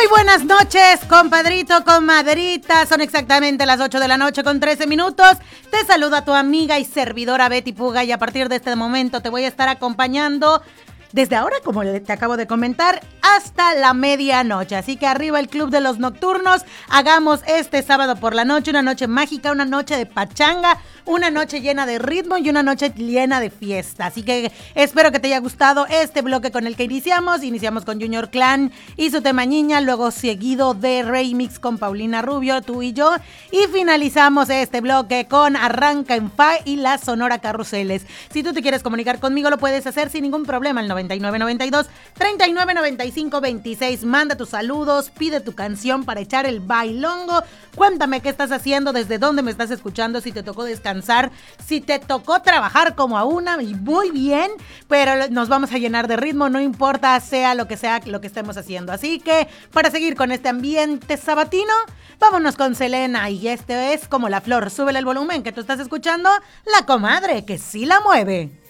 Muy buenas noches, compadrito, comadrita. Son exactamente las 8 de la noche con 13 minutos. Te saluda tu amiga y servidora Betty Puga y a partir de este momento te voy a estar acompañando desde ahora, como te acabo de comentar, hasta la medianoche. Así que arriba el Club de los Nocturnos. Hagamos este sábado por la noche una noche mágica, una noche de pachanga, una noche llena de ritmo y una noche llena de fiesta. Así que espero que te haya gustado este bloque con el que iniciamos. Iniciamos con Junior Clan y su tema Niña, luego seguido de Remix con Paulina Rubio, tú y yo. Y finalizamos este bloque con Arranca en Fa y la Sonora Carruseles. Si tú te quieres comunicar conmigo, lo puedes hacer sin ningún problema. El 9992 3995 26. Manda tus saludos, pide tu canción para echar el bailongo. Cuéntame qué estás haciendo, desde dónde me estás escuchando, si te tocó descansar, si te tocó trabajar como a una, y muy bien, pero nos vamos a llenar de ritmo, no importa sea lo que estemos haciendo. Así que para seguir con este ambiente sabatino, vámonos con Selena y este es Como la Flor. Súbele el volumen que tú estás escuchando, La Comadre que sí la mueve.